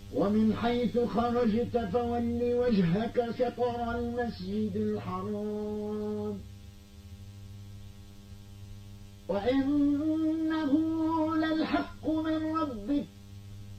ومن حيث خرجت فول وجهك شطر المسجد الحرام وإن